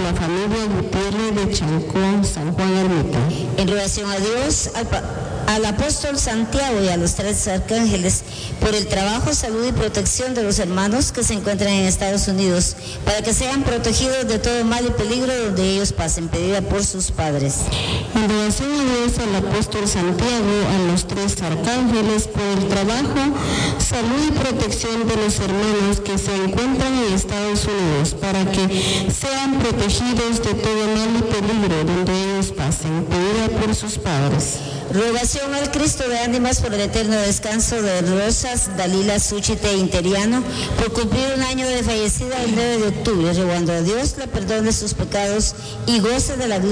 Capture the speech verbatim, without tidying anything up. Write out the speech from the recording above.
la familia Gutiérrez de Chancón, San Juan Ermita. En relación a Dios, al, al apóstol Santiago y a los tres arcángeles, por el trabajo, salud y protección de los hermanos que se encuentran en Estados Unidos, para que sean protegidos de todo mal y peligro donde ellos pasen, pedida por sus padres. En relación a Dios, al apóstol Santiago, a los tres arcángeles, por el trabajo, salud y protección de los hermanos que se encuentran en Estados Unidos, para que sean protegidos de todo mal y peligro donde ellos pasen, pedida por sus padres. Rogación al Cristo de ánimas por el eterno descanso de Rosas Dalila Suchite Interiano, por cumplir un año de fallecida el nueve de octubre, rogando a Dios le perdone sus pecados y goce de la gloria